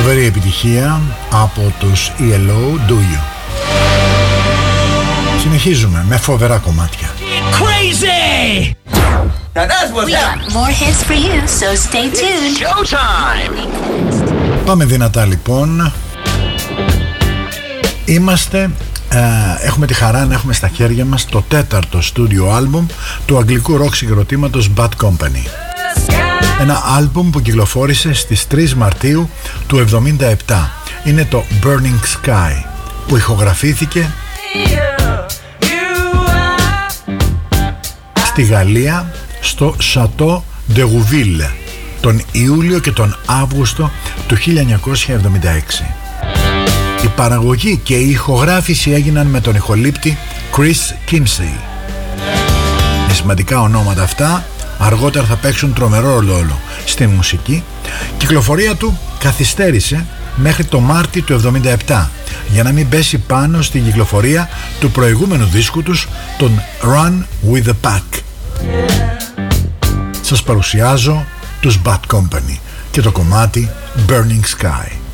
Φοβερή επιτυχία από τους ELO, Do You. Συνεχίζουμε με φοβερά κομμάτια. Crazy! Now that's what's We got more hits for you, so stay tuned. Showtime! Πάμε δυνατά λοιπόν. Έχουμε τη χαρά να έχουμε στα χέρια μας το 4ο στούντιο άλμπουμ του αγγλικού ροκ συγκροτήματος Bad Company. Ένα άλμπουμ που κυκλοφόρησε στις 3 Μαρτίου του 1977. Είναι το Burning Sky, που ηχογραφήθηκε στη Γαλλία στο Chateau de Rouville τον Ιούλιο και τον Αύγουστο του 1976. Η παραγωγή και η ηχογράφηση έγιναν με τον ηχολήπτη Chris Kimsey. Με σημαντικά ονόματα αυτά αργότερα θα παίξουν τρομερό ρόλο στην μουσική. Η κυκλοφορία του καθυστέρησε μέχρι το Μάρτιο του 1977 για να μην πέσει πάνω στην κυκλοφορία του προηγούμενου δίσκου τους, τον Run with the Pack. Σας παρουσιάζω τους Bad Company και το κομμάτι Burning Sky.